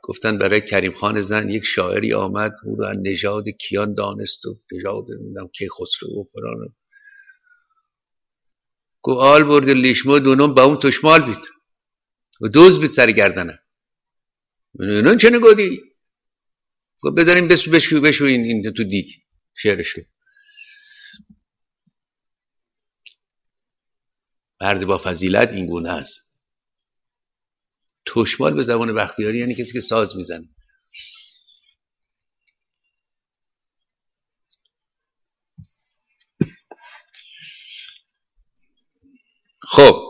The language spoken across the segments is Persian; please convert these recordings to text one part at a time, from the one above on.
گفتن برای کریم خان زن یک شاعری آمد او را نژاد کیان دانست و نژاد نمیدونم کیخسرو و فلان. گو آل برد لیشمو دونم با اون تشمال بید و دوز بید سر گردنه. اینون چه نگودی؟ گو بذاریم بشو این تو دیگ شعرشو. مرد با فضیلت این گونه است. تشمال به زبان بختیاری یعنی کسی که ساز میزنه. خب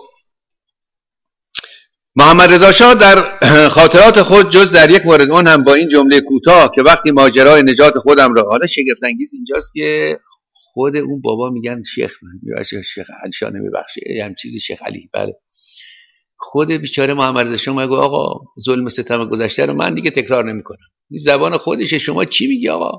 محمد رضا شاه در خاطرات خود جز در یک مورد اون هم با این جمله کوتاه که وقتی ماجرای نجات خودم را، حالا شگفت انگیز اینجاست که خود اون بابا میگن شیخ علی شاه نمیبخشه هم چیزی شیخ علی، بله، خود بیچاره محمد رضا شاه میگه آقا ظلم ستم گذشته رو من دیگه تکرار نمیکنم. این زبان خودشه، شما چی میگی آقا؟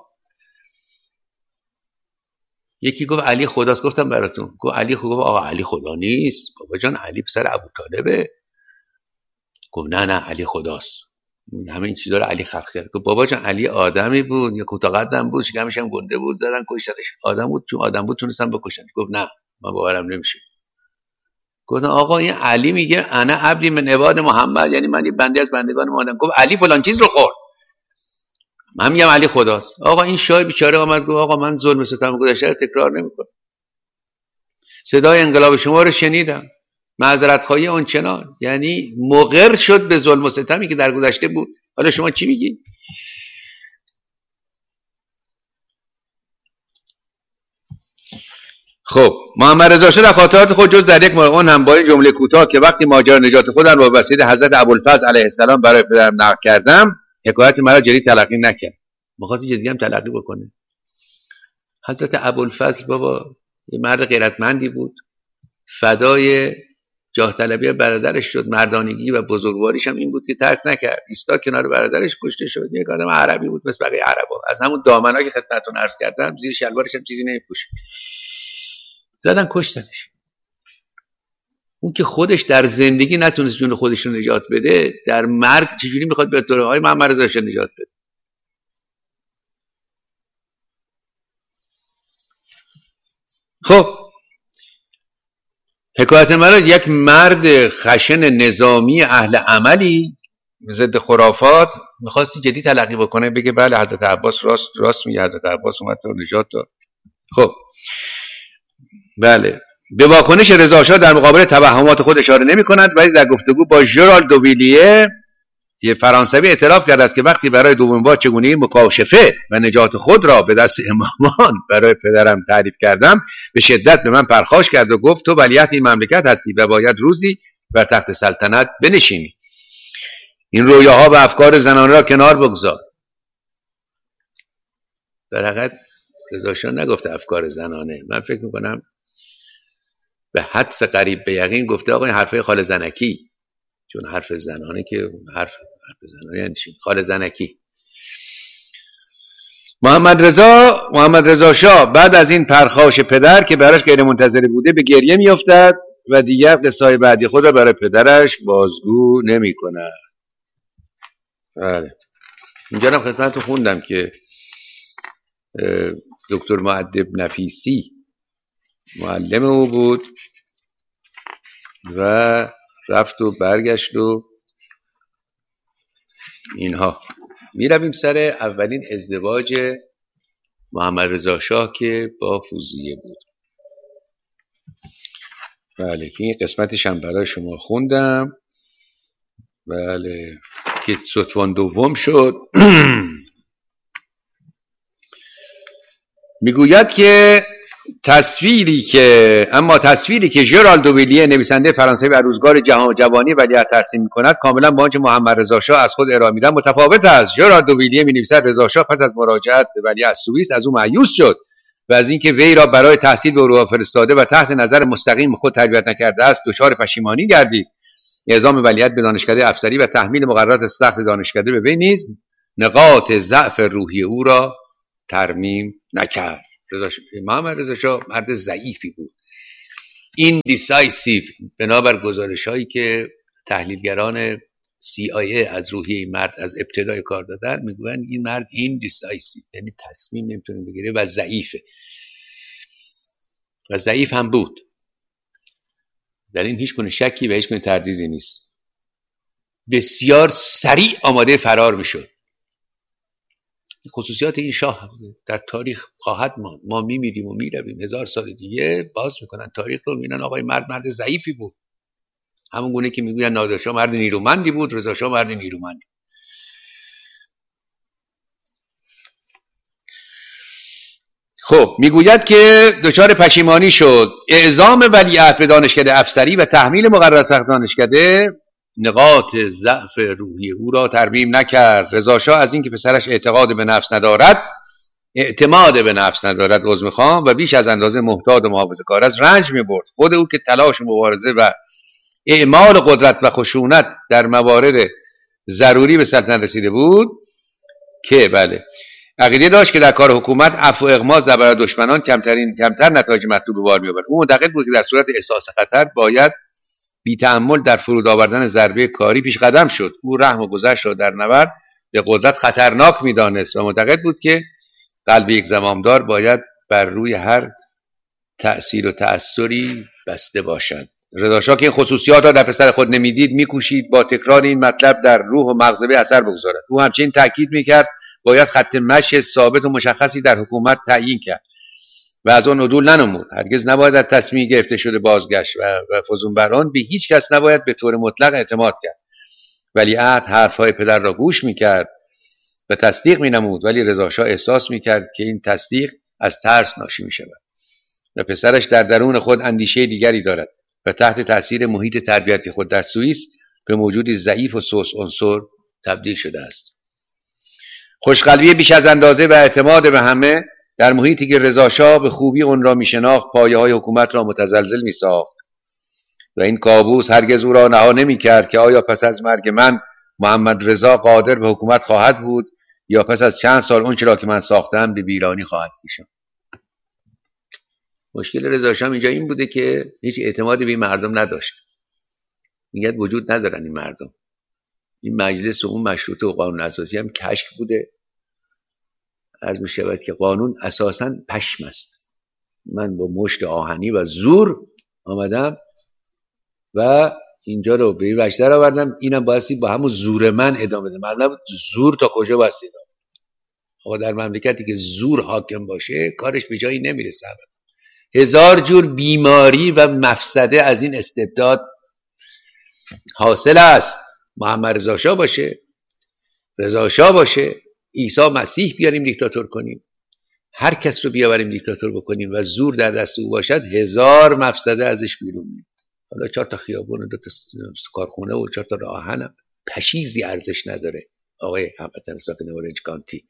یکی گفت علی خداست، گفتم براتون، گفت علی خدا، گفت آقا علی خدا نیست بابا جان، علی پسر ابوطالبه. گفت نه علی خداست، همه این چیزا رو علی خلق کرد. گفت بابا جان علی آدمی بود، یا کوتاه قدم بود، شکمش هم گنده بود، زدن کشتنش. آدم بود، چون آدم بود تونستن بکشن. گفت نه من باورم نمیشه. گفتن آقا این علی میگه انا عبدی من عباد محمد، یعنی من یه بنده از بندگان محمدم. گفت علی فلان چیز رو خورد، من میگم علی خداست. آقا این شاه بیچاره آمد گفت آقا من ظلم ستم گذشته رو تکرار نمیکنم. صدای انقلاب شما رو شنیدم، معذرت خواهی اون چنان، یعنی مقر شد به ظلم و ستمی که در گذشته بود. حالا شما چی میگی؟ خب محمد رضا شاه در خاطرات خود جز در یک مورد اون هم با این جمله کوتاه که وقتی ماجرا نجات خودم با وسیله حضرت ابوالفضل علیه السلام برای پدرم نقل کردم، حکایت مرا جدی تلقی نکرد. می‌خواست جدی هم تلقی بکنه. حضرت ابوالفضل بابا یه مرد غیرتمندی بود، فدای جاه طلبی برادرش شد، مردانگی و بزرگواریش هم این بود که ترک نکرد، ایستاد کنار برادرش، کشته شد. یک آدم عربی بود مثل بقیه عربا، از همون دامنایی که خدمتتون عرض کردم زیر شلوارش هم چیزی نمی‌پوشید، زدن کشتنش. اون که خودش در زندگی نتونست جون خودش رو نجات بده، در مرگ چجوری میخواد به طور های محمد رضا شاه نجات بده؟ خب حکایت مرا یک مرد خشن نظامی اهل عملی ضد خرافات میخواستی جدی تلقی بکنه، بگه بله حضرت عباس راست میگه، حضرت عباس اومد تو نجات داد. خب بله، به واکنش رضا شاه در مقابل توهمات خود اشاره نمی کند، ولی در گفتگو با ژرال دوویلیه یه فرانسوی اعتراف کرده است که وقتی برای دومین بار چگونگی مکاشفه و نجات خود را به دست امامان برای پدرم تعریف کردم، به شدت به من پرخاش کرد و گفت تو ولیعهد این مملکت هستی و باید روزی بر تخت سلطنت بنشینی. این رویاها و افکار زنانه را کنار بگذار. در حقیقت رضا شاه نگفته افکار زنانه، من فکر میکنم به حدس قریب به یقین گفته آقا این حرفای خال زنکی، چون حرف زنانه که حرف زنانه یعنی چی؟ خال زنکی. محمد رضا شاه بعد از این پرخاش پدر که براش غیر منتظره بوده به گریه میافتد و دیگر قصه بعدی خود را برای پدرش بازگو نمی کند. بله اینجا هم خدمتتون خوندم که دکتر مؤدب نفیسی معلم او بود و رفت و برگشت و اینها. میرویم سر اولین ازدواج محمد رضا شاه که با فوزیه بود. بله که این قسمتش هم برای شما خوندم. بله که ستوان دوم شد. میگوید که تصویری که ژرال دوویلیه نویسنده فرانسوی و روزگار جوانی ولیعهد ترسیم می‌کند کاملا با آنچه محمد رضا شاه از خود ارائه می‌دهد متفاوت است. ژرال دوویلیه می‌نویسد رضا شاه پس از مراجعت ولیعهد سوئیس از او مایوس شد و از اینکه وی را برای تحصیل به اروپا فرستاده و تحت نظر مستقیم خود تربیت نکرده است دچار پشیمانی گردید. اعزام ولیعهد به دانشکده افسری و تحمیل مقررات سخت دانشکده به وی نیز نقاط ضعف روحی او را ترمیم نکرد. محمد رضا شاه مرد ضعیفی بود، این دیسایسیو، بنابر گزارش هایی که تحلیلگران CIA از روحیه این مرد از ابتدای کار دادن، میگوین این مرد indecisive، یعنی تصمیم نمیتونه بگیره و ضعیفه و ضعیف هم بود. در این هیچ گونه شکی و هیچ گونه تردیدی نیست. بسیار سریع آماده فرار میشد. خصوصیات این شاه در تاریخ خواهد ماند. ما میمیریم و میرویم 1000 سال دیگه باز میکنن تاریخ رو، میبینن آقای مرد ضعیفی بود، همون گونه که میگوین نادر شاه مرد نیرومندی بود، رضا شاه مرد نیرومندی. خب میگوید که دچار پشیمانی شد. اعزام ولیعهد به دانشکده افسری و تحمیل مقررات سخت دانشکده نقاط ضعف روحی او را ترمیم نکرد. رضا شاه از اینکه پسرش اعتماد به نفس ندارد عذر میخوام و بیش از اندازه محتاط و محافظه‌کار است رنج میبرد. خود او که تلاش و مبارزه و اعمال قدرت و خشونت در موارد ضروری به سلطنت رسیده بود که بله عقیده داشت که در کار حکومت عفو و اغماض در برابر دشمنان کمتر نتایج مطلوب به بار می‌آورد. او معتقد بود که در صورت احساس خطر باید بی تأمل در فرود آوردن ضربه کاری پیش قدم شد. او رحم و گذشت را در نبرد به قدرت خطرناک می‌دانست و معتقد بود که قلب یک زمامدار باید بر روی هر تأثیر و تأثری بسته باشد. رضا شاه که این خصوصیات را در پسر خود نمیدید می‌کوشید با تکرار این مطلب در روح و مغز وی اثر بگذارد. او همچنین تاکید می‌کرد باید خط مشی ثابت و مشخصی در حکومت تعیین کرد و از آن عدول ننمود. هرگز نباید از تصمیم گرفته شده بازگشت و فزون بر آن به هیچ کس نباید به طور مطلق اعتماد کرد. ولیعهد حرفهای پدر را گوش می‌کرد و تصدیق می‌نمود، ولی رضا شاه احساس می‌کرد که این تصدیق از ترس ناشی می‌شود و پسرش در درون خود اندیشه دیگری دارد و تحت تأثیر محیط تربیتی خود در سوئیس به موجودی ضعیف و سوس عنصر تبدیل شده است. خوشقلبی بیش از اندازه و اعتماد به همه در محیطی که رضا شاه به خوبی اون را میشناخت پایه‌های حکومت را متزلزل میساخت و این کابوس هرگز او را رها نمی‌کرد که آیا پس از مرگ من محمد رضا قادر به حکومت خواهد بود یا پس از چند سال اون چرا که من ساختم به ویرانی خواهد کشید. مشکل رضا شاه اینجا این بوده که هیچ اعتمادی به این مردم نداشت. میگه وجود ندارن این مردم. این مجلس و اون مشروطه و قانون اساسی هم کشک بوده. عرض می شود که قانون اساساً پشم است. من با مشت آهنی و زور آمدم و اینجا رو به این وجه در آوردم، اینم بایستی با همون زور من ادامه بده. معلومه زور تا کجا بایستی ادامه بده. آقا در مملکتی که زور حاکم باشه کارش به جایی نمیرسه. هزار جور بیماری و مفسده از این استبداد حاصل است. محمد رضا شاه باشه، رضا شاه باشه، عیسی مسیح بیاریم دیکتاتور کنیم، هر کس رو بیاوریم دیکتاتور بکنیم و زور در دست او باشد، هزار مفسده ازش بیرون میاد. حالا 4 تا خیابون و 2 تا کارخونه و 4 تا راه آهن پشیزی ارزش نداره. آقای هموطن ساکن اورنج کانتی،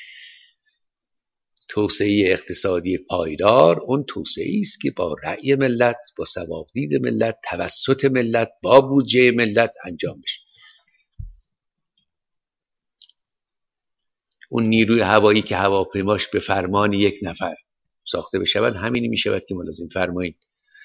توسعه اقتصادی پایدار اون توسعه است که با رأی ملت، با ثوابدید ملت، توسط ملت، با بودجه ملت انجام بشه. اون نیروی هوایی که هواپیماش به فرمان یک نفر ساخته بشود، همینی میشود که ملازم فرمایید.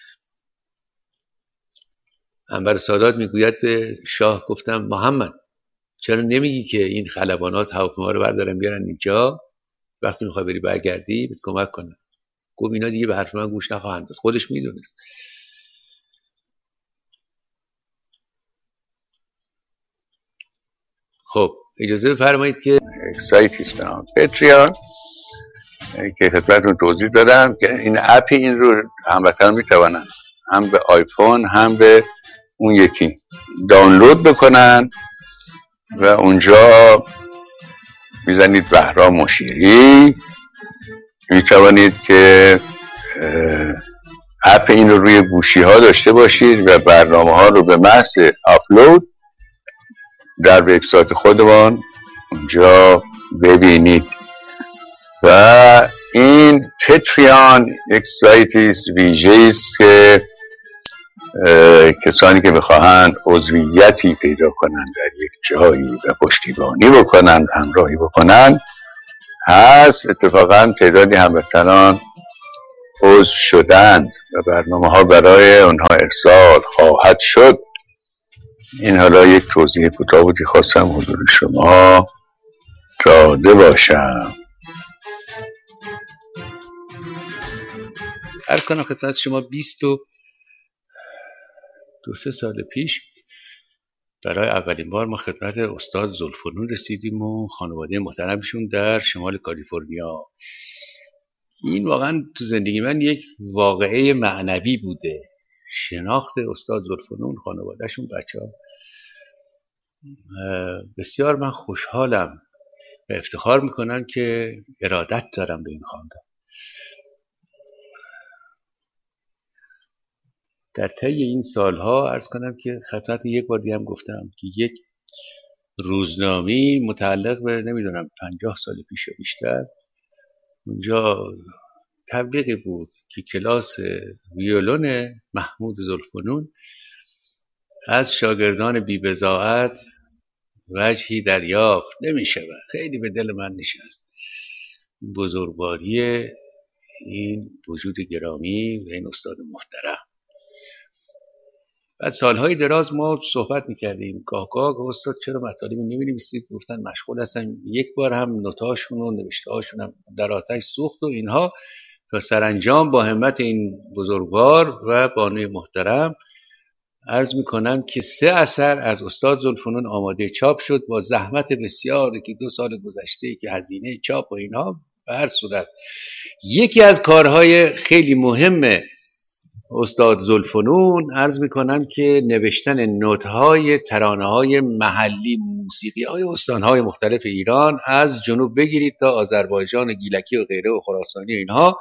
انور سادات میگوید به شاه، گفتم محمد چرا نمیگی که این خلبانات هواپیما رو بردارن بیارن اینجا، وقتی میخوای بری برگردی بهت کمک کنن. گفت اینا دیگه به حرف من گوش نخواهند داد. خودش میدونست. خب اجازه بفرمایید که سایتی است به نام پتریان که خدمتتون توضیح دادم که این اپ این رو هموطنان میتوانن هم به آیفون هم به اون یکی دانلود بکنن و اونجا میزنید بهرام مشیری، میتوانید که اپ این رو روی گوشی ها داشته باشید و برنامه ها رو به محض آپلود در وبسایت خودمان اونجا ببینید. و این پتریان یک سایتی ویژه است که کسانی که بخواهند عضویتی پیدا کنند در یک جایی و پشتیبانی بکنند، همراهی بکنند هست. اتفاقا تعدادی هموطنان عضو شدند و برنامه ها برای اونها ارسال خواهد شد این حالا یک توضیح کوتاه بودی خواستم حضور شما داده باشم. عرض کنم خدمت شما 22 سال پیش برای اولین بار ما خدمت استاد ذوالفنون رسیدیم و خانواده محترمشون در شمال کالیفرنیا. این واقعا تو زندگی من یک واقعه معنوی بوده، شناخت استاد ذوالفنون، خانوادهشون، بچه‌ها. بسیار من خوشحالم و افتخار میکنم که ارادت دارم به این خاندان. در طی این سالها عرض کنم که خدمت یک بار دیگه هم گفتم که یک روزنامه‌ای متعلق به نمیدونم 50 سال پیش و بیشتر اونجا تبلیغی بود که کلاس ویولون محمود ذوالفنون از شاگردان بی‌بضاعت وجهی دریافت نمی‌شود. خیلی به دل من نشست بزرگواری این وجود گرامی و این استاد محترم. بعد سالهای دراز ما صحبت میکردیم، گاه استاد چرا مطالبی نمی‌نویسید؟ گفتن مشغول هستن. یک بار هم نوتاشون و نوشته‌هاشون هم در آتش سوخت و اینها، تا سرانجام با همت این بزرگوار و بانوی محترم عرض میکنم که 3 اثر از استاد ذوالفنون آماده چاپ شد با زحمت بسیاری که 2 سال گذشته که هزینه چاپ و اینها. به هر صورت یکی از کارهای خیلی مهم استاد ذوالفنون عرض میکنم که نوشتن نوت‌های ترانه‌های محلی، موسیقی‌های استان‌های مختلف ایران، از جنوب بگیرید تا آذربایجان و گیلکی و غیره و خراسانی و اینها،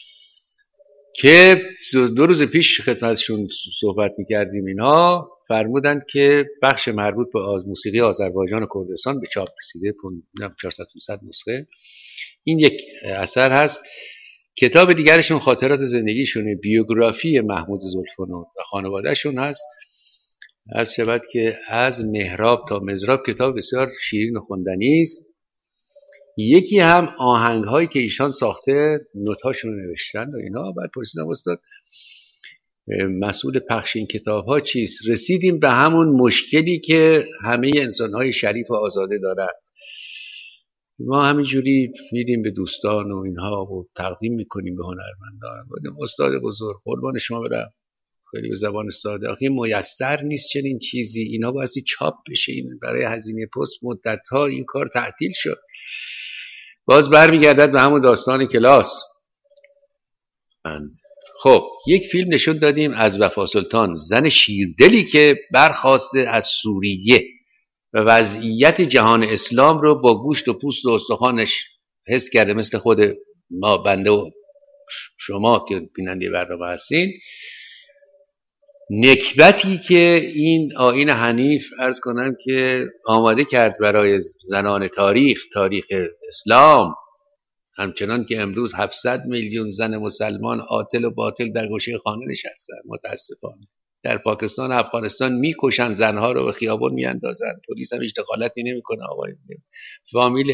که 2 روز پیش خدمتشون صحبت میکردیم. اینها فرمودن که بخش مربوط به موسیقی آذربایجان و کردستان به چاپ رسیده، 400-500 نسخه. این یک اثر هست. کتاب دیگرشون خاطرات زندگیشونه، بیوگرافی محمود ذوالفنون و خانوادهشون هست. عرض شود که از محراب تا مزراب کتاب بسیار شیرین و خوندنی است. یکی هم آهنگ هایی که ایشان ساخته نوت‌هاشون رو نوشتن و اینا. بعد پرسیدم استاد مسئول پخش این کتاب ها چیست؟ رسیدیم به همون مشکلی که همه انسان های شریف و آزاده دارن. ما همینجوری میدیم به دوستان و اینها و تقدیم میکنیم به هنرمندان. استاد بزرگ قربان شما برم، خیلی به زبان ساده، آخه میسر نیست چنین چیزی، اینا بایستی چاپ بشه. این برای هزینه پست مدت‌ها این کار تعطیل شد. باز برمیگردد به همون داستان کلاس. خب یک فیلم نشون دادیم از وفا سلطان، زن شیردلی که برخاسته از سوریه و وضعیت جهان اسلام رو با گوشت و پوست و استخوانش حس کرده، مثل خود ما بنده و شما که بیننده برنامه هستین. نکبتی که این آیین حنیف عرض کنم که آماده کرد برای زنان تاریخ اسلام، همچنان که امروز 700 میلیون زن مسلمان عاطل و باطل در گوشه خانه نشستن. متاسفانه در پاکستان و افغانستان میکشن زنها رو، به خیابون میاندازن، پلیس هم هیچ دخالتی نمیکنه. آقای فامیل،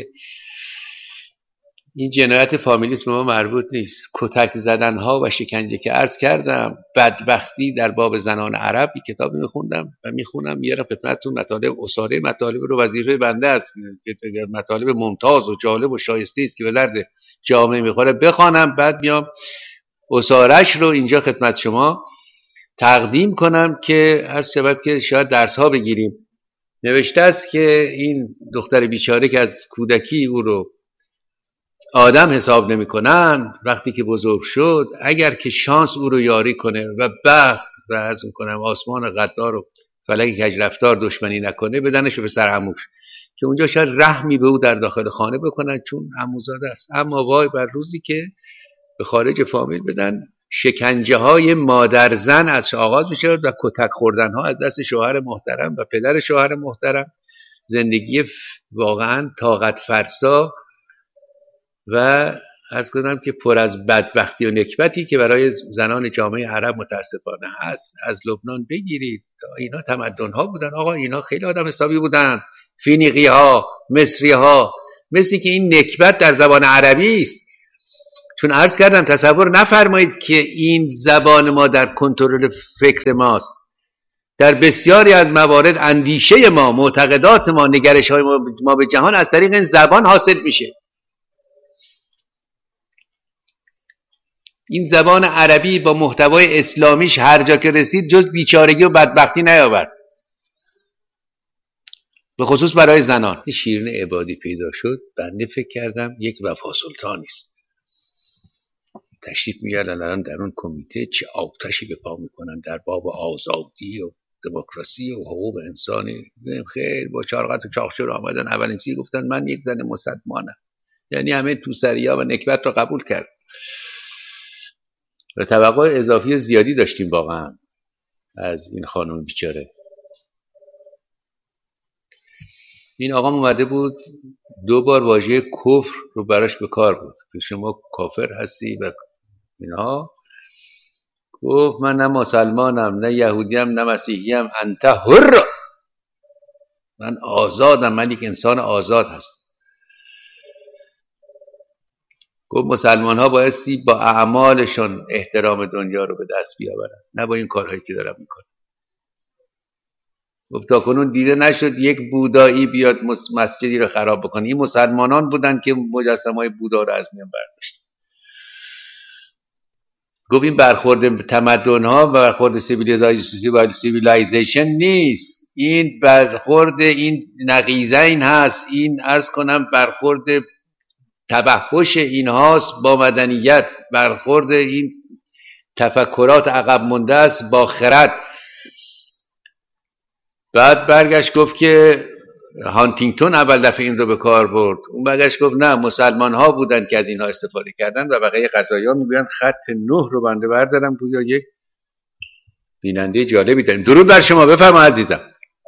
این جنایت فامیلیسم به ما مربوط نیست. کتک زدنها و شکنجه که عرض کردم، بدبختی در باب زنان عرب. این کتابی میخوندم و میخونم، میارم خدمتتون. مطالب اساره مطالب رو وظیفه بنده است که مطالب ممتاز و جالب و شایسته است که به درد جامعه میخوره بخوانم، بعد میام اسارش رو اینجا خدمت شما تقدیم کنم که از شبت که شاید درس ها بگیریم. نوشته است که این دختر بیچاره که از کودکی او رو آدم حساب نمی کنن، وقتی که بزرگ شد اگر که شانس او رو یاری کنه و بخت و عرض میکنم آسمان غدار و فلک کجرفتار دشمنی نکنه، بدنش به سر عموش که اونجا شاید رحمی به او در داخل خانه بکنن چون عموزاده است. اما وای بر روزی که به خارج فامیل بدن. شکنجه های مادر زن از آغاز میشه و کتک خوردن ها از دست شوهر محترم و پدر شوهر محترم. زندگی واقعا طاقت فرسا و عرض کنم که پر از بدبختی و نکبتی که برای زنان جامعه عرب متاسفانه هست. از لبنان بگیرید تا اینا تمدن ها بودن. آقا اینا خیلی آدم حسابی بودن، فینیقی ها، مصری ها. مثل که این نکبت در زبان عربی است. چون عرض کردم تصور نفرمایید که این زبان ما در کنترل فکر ماست. در بسیاری از موارد اندیشه ما، معتقدات ما، نگرش های ما به جهان از طریق این زبان حاصل میشه. این زبان عربی با محتوای اسلامیش هر جا که رسید جز بیچارگی و بدبختی نیاورد، به خصوص برای زنان. شیرین عبادی پیدا شد، بنده فکر کردم یک وفا سلطانی است، تشریف میارن الان در اون کمیته چه آتشی به پا میکنن در باب آزادی و دموکراسی و حقوق انسانی. خیلی با چارقت و چاخچور آمدن، اولین چیزی گفتن من یک زن مسلمانم. یعنی همه توسریا و نکبت رو قبول کرد و توقع اضافی زیادی داشتیم واقعا از این خانم بیچاره. این آقا اومده بود 2 بار واژه کفر رو براش به کار بود که شما کافر هستی و اینها. گفت من نه مسلمانم نه یهودیم نه مسیحیم، انت حر، من آزادم، من یک انسان آزاد هستم. گفت مسلمان ها بایستی با اعمالشون احترام دنیا رو به دست بیاورن، نه با این کارهایی که دارن میکنن. گفت تا کنون دیده نشد یک بودایی بیاد مسجدی رو خراب بکنه. این مسلمانان بودن که مجسمه های بودا رو از میان برداشتن. گفت این برخورد تمدن ها و برخورد سیویلایزیشن نیست، این برخورد این نقیضین هست، این عرض کنم برخورد تبحش این هاست با مدنیت، برخورد این تفکرات عقب مونده است با خرد. بعد برگشت گفت که هانتینگتون اول دفعه این رو به کار برد. اون برگشت گفت نه، مسلمان ها بودن که از اینها استفاده کردن و بقیه قضایا میگویند خط 9 رو بنده بردارم. گویا یک بیننده جالبی داریم. درود بر شما، بفرما عزیزم.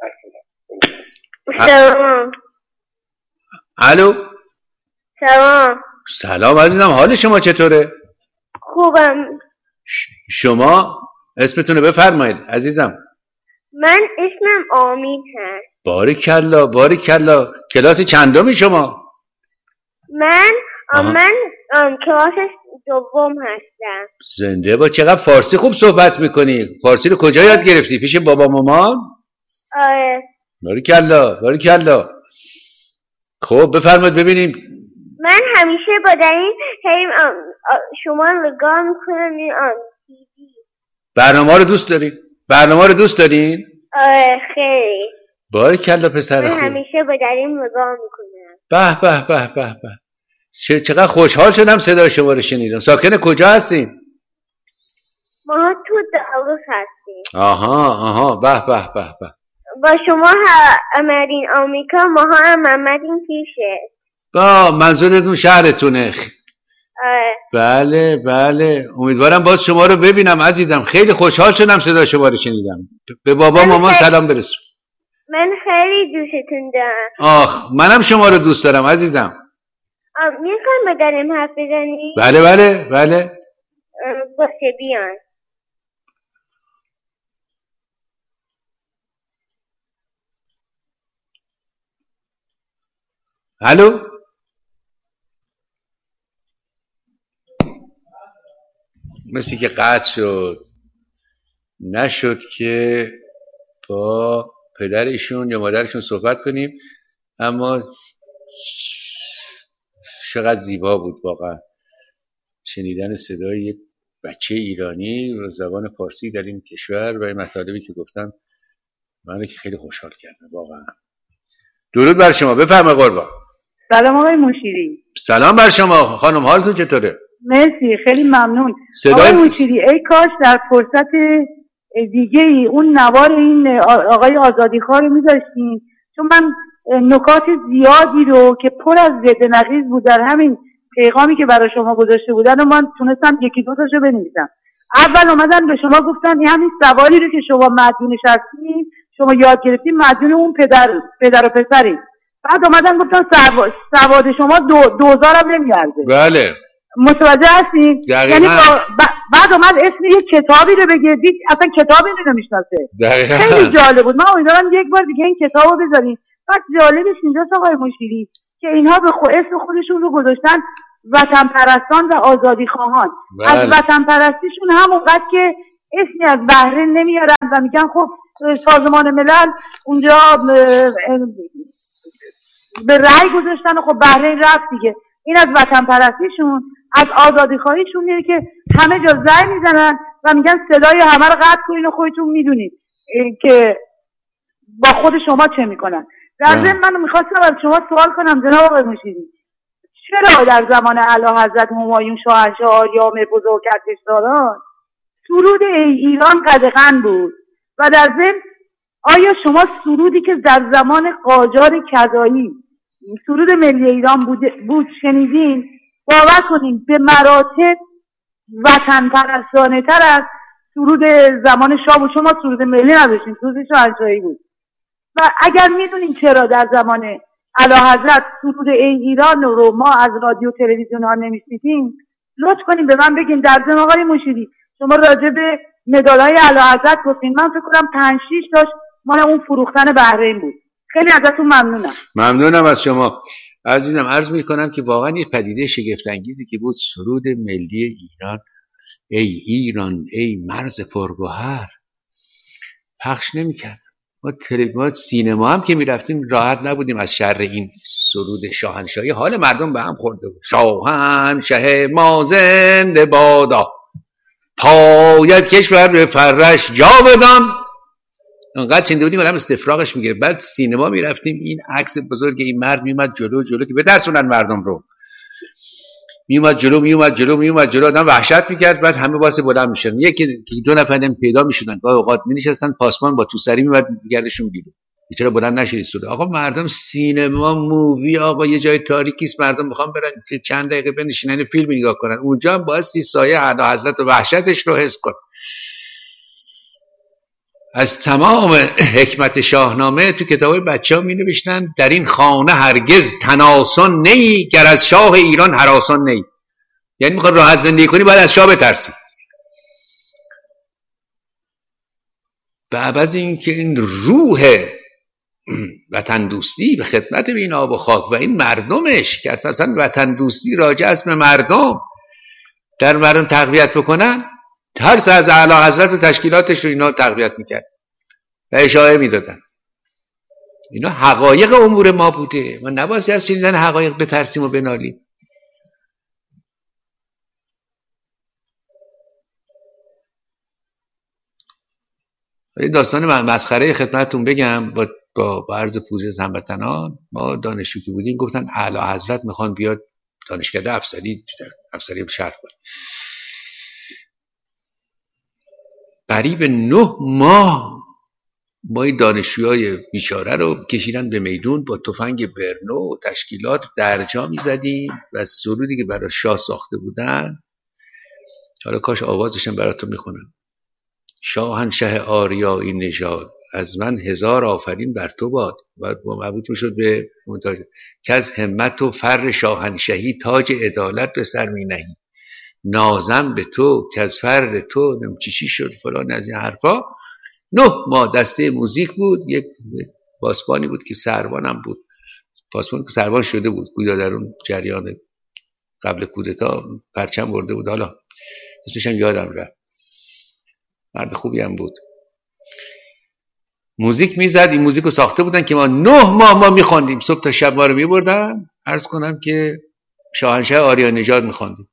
سلام. الو. سلام. سلام عزیزم، حال شما چطوره؟ خوبم. شما اسمتونه بفرمایید عزیزم. من اسمم آمین هست. باریکلا باریکلا. کلاس چندمی شما؟ من کلاس 2 هستم. زنده با. چقدر فارسی خوب صحبت میکنی. فارسی رو کجا یاد گرفتی؟ پیش بابا مامان؟ آره. باریکلا باریکلا. خب بفرمایید ببینیم. من همیشه با داریم شما نگاه میکنم این تیوی. برنامه رو دوست دارین؟ برنامه رو دوست دارین؟ آره خیلی. باریکلا پسر خوب. من همیشه با داریم نگاه میکنم. به به به به به. چقدر خوشحال شدم صدای شما رو شنیدم. ساکن کجا هستین؟ ما تو داروس هستیم. آها به به به به. با شما آمدین آمریکا، ما هم آمدین پیشه. با منظورتون شهرتونه؟ آره. بله امیدوارم باز شما رو ببینم عزیزم. خیلی خوشحال شدم صدا شما رو شنیدم. به بابا مامان سلام برسون. من خیلی دوستتون دارم. آخ منم شما رو دوست دارم عزیزم. میخوایم بداریم حرف بزنیم؟ بله. باشه بیان. الو. مثل که قطع شد. نشد که با پدرشون یا مادرشون صحبت کنیم. اما چقدر زیبا بود واقعا شنیدن صدای یک بچه ایرانی و زبان پارسی در این کشور و این مطالبی که گفتم منو که خیلی خوشحال کردم واقعا. درود بر شما، بفرمایید قربان. سلام آقای مشیری. سلام بر شما خانم، حالتون چطوره؟ مرسی، خیلی ممنون. آقای مشیری ای کاش در فرصت دیگه ای اون نوار این آقای آزادیخواه رو میذاشتین، چون من نکات زیادی رو که پر از ضد نقیض بود در همین پیغامی که برای شما گذاشته بودن و من تونستم 1-2 تاشو بنویسم. اول اومدن به شما گفتن این همین سوالی رو که شما مدیونش هستین، شما یاد گرفتین، مدیون اون پدر و پسرین. بعد اومدن گفتن سواد شما 2000 هم نمیارزه. بله متوجه هستین؟ یعنی بعد اومد اسم یه کتابی رو بگردید، اصلا کتابی رو نمیشناسه. خیلی جالب بود. من امیدوارم یک بار دیگه این کتابو بذارین. بعد جالبش اینجاست آقای مشیری که اینها به اسم خودشون رو گذاشتن وطن پرستان و آزادی خواهان. بله. از وطن پرستیشون همونقدر که اسمی از بحرین نمیارن و میگن خب سازمان ملل اونجا به رأی گذاشتن و خب بحرین رفت دیگه. این از وطن پرستیشون، از آزادی خواهیشون میره که همه جا زنگ میزنن و میگن صدای همه رو قطع کنین و خودتون میدونید که با خود شما چه میکنن. در ضمن من میخواستم از شما سوال کنم جناب آقای مشیری، چرا در زمان اعلیحضرت همایون شاهنشاه آریام بزرگ ارتشداران سرود ای ایران قدغن بود و در ضمن آیا شما سرودی که در زمان قاجار کذایی سرود ملی ایران بود شنیدین؟ باور کنین به مراتب وطن پرستانه تر از سرود زمان شاه بود، چون ما سرود ملی نداشتیم، سرود شاهنشاهی بود. و اگر میدونین چرا در زمان اعلیحضرت سرود ای ایران رو ما از رادیو تلویزیون ها نمیشنیدیم، لطف کنین به من بگین. در ضمن آقای مشیری شما راجع به مدال‌های اعلیحضرت گفتین، من فکر کنم 5-6 تاش مال اون فروختن بحرین بود. خیلی ازتون ممنونم. ممنونم از شما عزیزم. عرض میکنم که واقعا یه پدیده شگفت انگیزی که بود سرود ملی ایران، ای ایران ای مرز پرگوهر، پخش نمیکرد. ما سینما هم که میرفتیم راحت نبودیم از شر این سرود شاهنشاهی. حال مردم به هم خورده بود. شاهنشه ما زنده بادا، پاید کشور به فرش جا بدان. انقدر شنیده بودیم آدم استفراغش میگه. بعد سینما میرفتیم، این عکس بزرگ این مرد میومد جلو که بدرسونن مردم رو، میومد جلو آدم وحشت میکرد. بعد همه واسه بلند میشدن، یکی دو نفر پیدا میشدن، گاهی اوقات مینشستن پاسمان با توسری میومد گردشون بیرون. چرا بلند نشید سود؟ آقا مردم سینما مووی، آقا یه جای تاریکی است، مردم میخوان برن چند دقیقه بنشینن فیلم نگاه کنن، اونجا هم باید سایه اعلیحضرت و وحشتش رو حس کن. از تمام حکمت شاهنامه تو کتابای بچه‌ها می‌نوشتن در این خانه هرگز تناسان نی، گر از شاه ایران هراسان نی. یعنی میخواد راحت زندگی کنی باید از شاه بترسی. به عوض اینکه این روح وطن دوستی به خدمت به این آب و خاک و این مردمش که اساساً وطن دوستی راجع است به مردم، در مردم تقویت بکنن، ترس از اعلیحضرت و تشکیلاتش رو اینا تقویت میکرد و اشاره میدادن. اینا حقایق امور ما بوده. ما نباید از شنیدن حقایق بترسیم و بنالیم. داستان مسخره خدمتتون بگم با عرض پوزش هموطنان. ما دانشجو که بودیم گفتن اعلیحضرت میخوان بیاد دانشکده افسری شهر کنه. قریب 9 ماه ما این دانشجوهای بیچاره رو کشیدن به میدون با تفنگ برنو و تشکیلات درجا میزدیم و سرودی که برای شاه ساخته بودن، حالا کاش آوازشم براتون میخونم. شاهنشه آریایی نژاد، از من 1000 آفرین بر تو باد. و مربوط میشد به منتاج که از همت و فر شاهنشهی تاج عدالت به سر می نهی. نازم به تو که از فرد تو نمچیشی شد فلان از این حرفا. 9 ماه دسته موزیک بود. یک پاسبانی بود که سروانم بود، پاسبان که سروان شده بود گویا در اون جریان قبل کودتا پرچم برده بود، حالا اسمش هم یادم رفت، مرد خوبی هم بود. موزیک میزد. این موزیک رو ساخته بودن که ما 9 ماه ما میخواندیم، صبح تا شب ما رو میبردن. عرض کنم که شاهنشه آریا نژاد میخواندیم.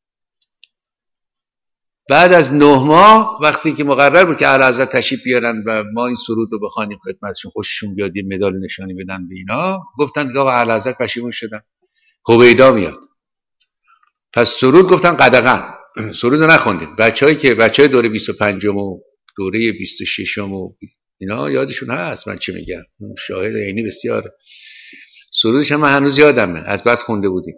بعد از 9 ماه وقتی که مقرر بود که اعلیحضرت تشریف بیارن و ما این سرود رو بخوانیم خدمتشون، خوششون بیاد، یه مدال نشانی بدن به اینا، گفتن که آقا اعلیحضرت پشیمون شدن، هویدا میاد. پس سرود گفتن قدغن. سرود رو نخوندیم. بچهای دوره 25م و دوره 26م و اینا یادشون هست من چه میگم، شاهد عینی بسیار. سرودش هم من هنوز یادمه، از بس خونده بودیم.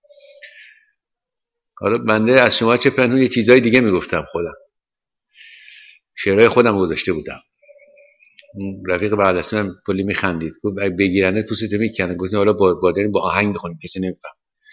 حالا بنده از شما چه پنهون یه چیزای دیگه میگفتم، خودم شعرهای خودم گذاشته بودم. رفیق بعد از من کلی میخندید، گفت بگیرنه پوستت میکنه. گفتم حالا با داریم با آهنگ بخونیم کسی نمیفهم.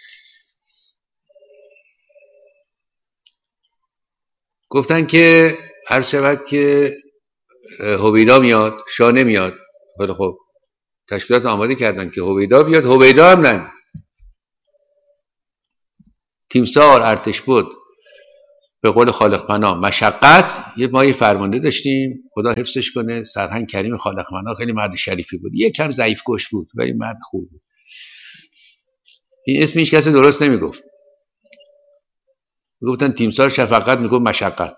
گفتن که هر شود که هویدا میاد شاه نمیاد. خب تشکیلات آماده کردن که هویدا بیاد، هویدا هم نه. تیمسار ارتش بود به قول خالق پناه مشقت. ما یه فرمانده داشتیم خدا حفظش کنه، سرهنگ کریم خالق پناه، خیلی مرد شریفی بود، یه کم ضعیف کش بود ولی مرد خوب بود. این اسم هیچ کسی درست نمیگفت، میگفتن تیمسار شفقت، میگفت مشقت.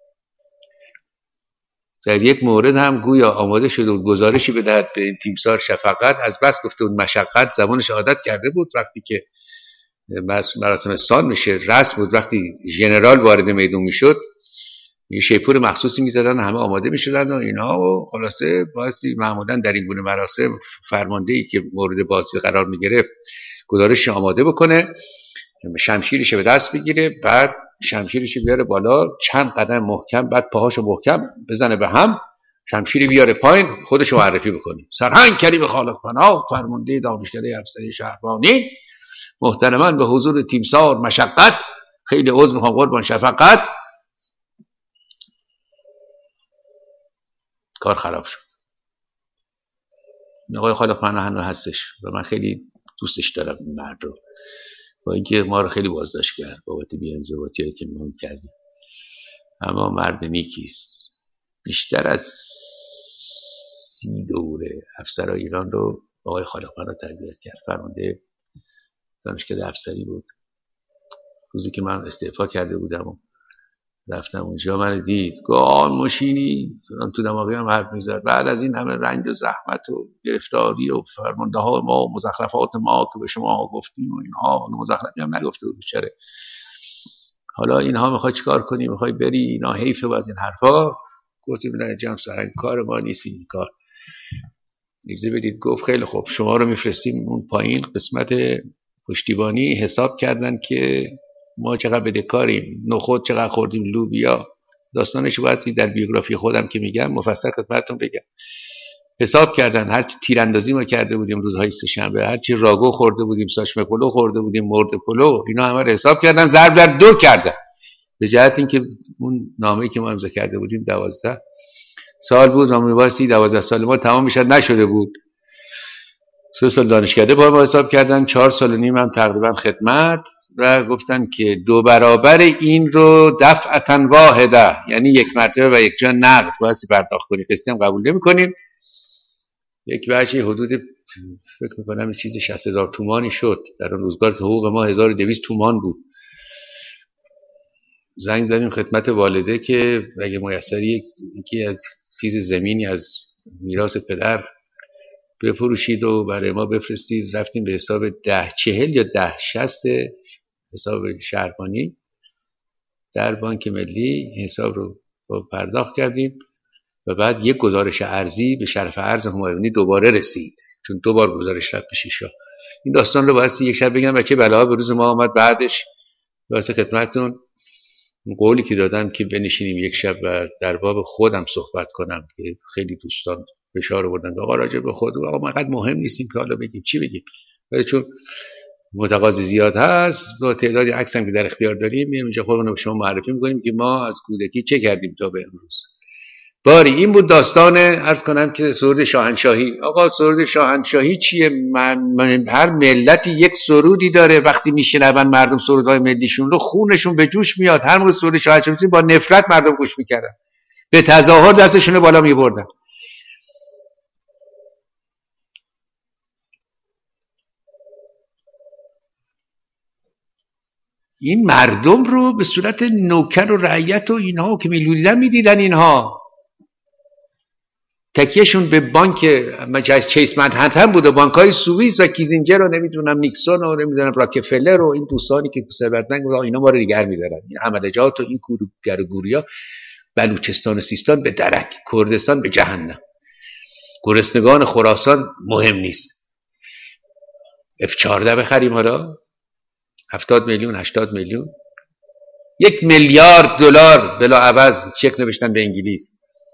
در یک مورد هم گویا آماده شده بود گزارشی بدهد به این تیمسار شفقت، از بس گفته بود مشقت زبانش عادت کرده بود. وقتی که مراسم سان میشه رسم بود، وقتی ژنرال وارد میدون میشد یه شیپور مخصوصی میزدن و همه آماده میشدن و اینها، و خلاصه بایستی معمولا در این گونه مراسم فرماندهی که مورد بازی قرار میگرفت گزارش آماده بکنه، شمشیرش به دست بگیره، بعد شمشیرش بیاره بالا چند قدم محکم، بعد پاهاشو محکم بزنه به هم، شمشیر بیاره پایین، خودشو معرفی بکنه. سرهنگ کریم خالق پناه، فرمانده دانشکده افسری شهربانی، محترماً به حضور تیمسار مشقت، خیلی عذر میخوام قربان شفقت. کار خراب شد. آقای خالق پناه هنوز هستش و من خیلی دوستش دارم این مرد رو، با اینکه ما رو خیلی بازداشت کرد بابت بی‌انضباطی‌هایی که ما کردیم، اما مرد نیکیست. بیشتر از 30 دوره افسرهای ایران رو آقای خالق پناه تربیت کرد. فرمانده دانشکده افسری بود. روزی که من استعفا کرده بودم و رفتم اونجا من دید، گفت ماشینی تو دماغی هم حرف میزد، بعد از این همه رنج و زحمت و گرفتاری و فرمانده ها ما و مزخرفات ما که به شما گفتیم و اینها، مزخرفی هم نگفته بود بیچاره، حالا اینها میخوای چیکار کنی، میخوای بری، اینا حیفه و از این حرفا. گفتیم نه جناب سرهنگ کار ما نیست این کار، اجازه بدید. گفت خیلی خوب شما رو میفرستیم اون پایین قسمت پشتیبانی. حساب کردن که ما چقدر بدهکاریم، نخود چقدر خوردیم، لوبیا، داستانش باید در بیوگرافی خودم که میگم مفصل خدمتتون بگم. حساب کردن هر چی تیراندازی ما کرده بودیم روزهای سه‌شنبه، هر چی راگو خورده بودیم، ساچمه پلو خورده بودیم، مرده پلو، اینا همه رو حساب کردن، ضرب در 2 کردن، به جهت اینکه اون نامه‌ای که ما امضا کرده بودیم 12 سال بود، نامه واسه 12 سال ما تمام میشد نشده بود. 3 سال دانشکده با ما حساب کردن، 4 سال و نیم هم تقریبا خدمت، و گفتن که 2 برابر این رو دفعتاً واحده، یعنی یک مرتبه و یک جا نقد واسه پرداخت کنی، قسطی هم قبول نمی‌کنیم. یک بچه حدود فکر می‌کنم چیز 60000 تومانی شد در اون روزگار که حقوق ما 1200 تومان بود. زنگ زدیم خدمت والده که اگه میسری یکی از چیز زمینی از میراث پدر بفروشید و برای ما بفرستید. رفتیم به حساب 1040 یا 1060 حساب شهربانی در بانک ملی، حساب رو پرداخت کردیم و بعد یک گزارش ارزی به شرف ارز همایونی دوباره رسید، چون 2 بار گزارش رفت پیش شاه. این داستان رو باید یک شب بگم بچه بلاها به روز ما آمد. بعدش واسه خدمتتون قولی که دادم که بنشینیم یک شب و در باب خودم صحبت کنم که خیلی دوستان فشار آوردن آقا راجع به خود، آقا ما قد مهم نیستیم که حالا بگیم چی بگیم، ولی چون متقاضی زیاد هست با تعدادی عکس هم که در اختیار داریم میایم اینجا خودمون رو به شما معرفی میکنیم که ما از کودکی چه کردیم تا به امروز. باری این بود داستان عرض کنم که سرود شاهنشاهی. آقا سرود شاهنشاهی چیه؟ هر ملتی یک سرودی داره، وقتی میشنون مردم سرودهای ملیشون رو خونشون به جوش میاد. هر موقع سرود شاهنشاهی با نفرت مردم گوش میکردن، به تظاهر دستشون بالا میبردن. این مردم رو به صورت نوکر و رعیت و اینها که میلودیدن میدیدن. اینها تکیهشون به بانک چیس منهتن بود و بانک‌های سوئیس و کیزینجر و نمیدونم نیکسون و نمیدونم راکفلر و این دوستانی که ثروتمند بودن، اینا ما رو نگه می‌دارن. این عملجات و این گوریا، بلوچستان و سیستان به درک، کردستان به جهنم، گرسنگان خراسان مهم نیست. F14 بخریم حالا 70 میلیون 80 میلیون، 1 میلیارد دلار بلا عوض چک نوشتن به انگلیس،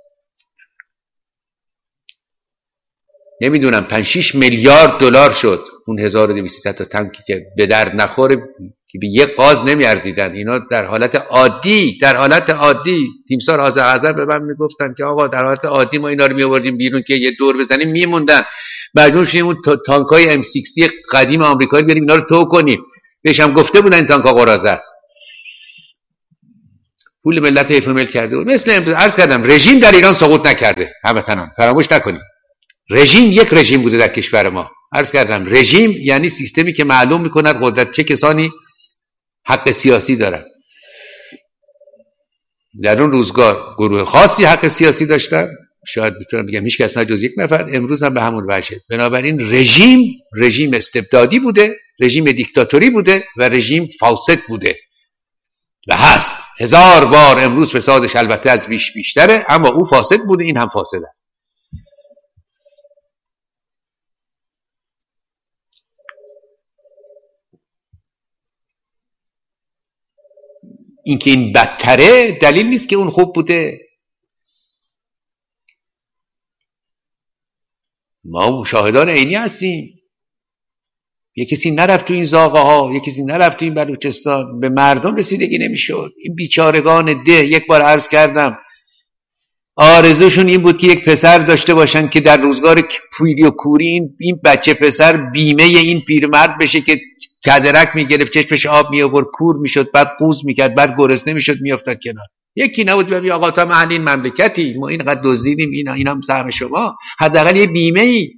نمیدونم 5-6 میلیارد دلار شد اون 1200 تا تانکی که به درد نخوره که به یک قاز نمیارزیدن. اینا در حالت عادی تیمسار حاضر به من میگفتن که آقا در حالت عادی ما اینا رو میآوردیم بیرون که یه دور بزنیم میموندن، مجبور شدیم اون تانکای M60 قدیم آمریکایی بیاریم اینا رو تو کنیم. بهش هم گفته بودن این تانکا قراضه است. پول ملت حیف مل کرده بود. مثل امروز عرض کردم رژیم در ایران سقوط نکرده، هموطنان فراموش نکنید. رژیم یک رژیم بوده در کشور ما. عرض کردم رژیم یعنی سیستمی که معلوم میکند قدرت چه کسانی حق سیاسی دارن. در اون روزگار گروه خاصی حق سیاسی داشتن، شاید بتونم بگم هیچ کس نه جز یک نفر. امروز هم به همون وجه. بنابراین رژیم استبدادی بوده، رژیم دیکتاتوری بوده و رژیم فاسد بوده و هست. 1000 بار امروز فسادش البته از بیشتره، اما او فاسد بوده، این هم فاسد است. اینکه این بدتره دلیل نیست که اون خوب بوده. ما شاهدان عینی هستیم. یک کسی نرفت تو این زاغه ها، یک کسی نرفت تو این بلوچستان، به مردم رسیدگی نمیشد. این بیچارگان ده، یک بار عرض کردم آرزوشون این بود که یک پسر داشته باشن که در روزگار پیری و کوری این بچه پسر بیمه این پیرمرد بشه که کدرک میگرفت، چشمش آب میآورد، کور میشد، بعد قوز میکرد، بعد گرسنه میشد، میافتاد کنار. یکی نبود ببین آقا تا محل این مملکتی ما اینقدر دزدیدیم، این هم سهم شما، حداقل یه بیمه ای.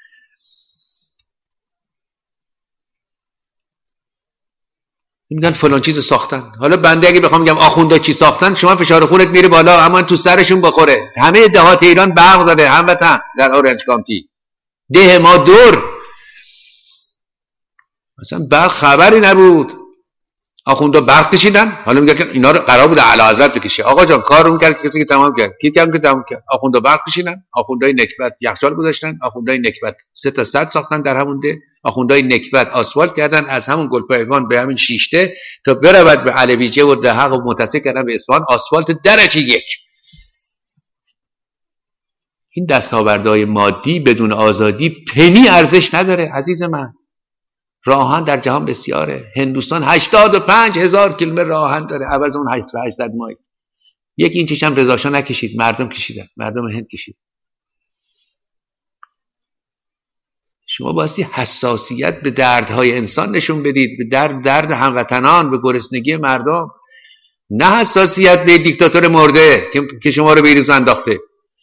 میگن فلان چیزو ساختن. حالا بنده اگه بخوام بگم آخوندا چی ساختن، شما فشار خونت میره بالا، اما تو سرشون بخوره. همه دهات ایران برق داره، هموطن در اورنج کانتی ده ما دور مثلا برق خبری نبود. آخوندا برق کشیدن، حالا میگه که اینا رو قرار بود اعلی حضرت بکشه. آقا جان کار اون کرد کسی که تمام کرد. کی که تمام کرد؟ آخوندا برق کشیدن، آخوندای نکبت یخچال گذاشتن، آخوندای نکبت 3 تا سد ساختن در همون ده، آخوندای نکبت آسفالت کردن از همون گلپایگان به همین شیشته تا برود به علویجه و دهق و متصل کردن به اصفهان، آسفالت درجه 1. این دستاوردهای مادی بدون آزادی پنی ارزش نداره عزیز من. راهن در جهان بسیاره. هندوستان 85,000 کیلومتر راهن داره، عوض اون 800 مایل. یک اینچش هم رضا شاه نکشید، مردم کشیدن، مردم هند کشید. شما بایستی حساسیت به دردهای انسان نشون بدید، به درد هموطنان، به گرسنگی مردم، نه حساسیت به دیکتاتور مرده که شما رو به ایروز انداخته.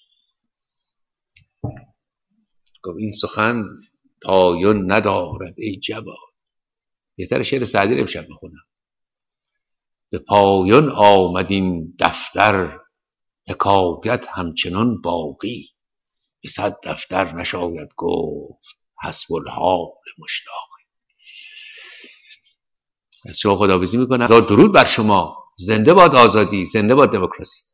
این سخن پایان ندارد ای جواد. بهتر شعر سعدی رو امشب بخونم. به پایان آمد این دفتر، حکایت همچنان باقی. به 100 دفتر نشاید گفت، حسب الحال مشتاقی. از شما خداحافظی میکنم. درود بر شما. زنده باد آزادی، زنده باد دموکراسی.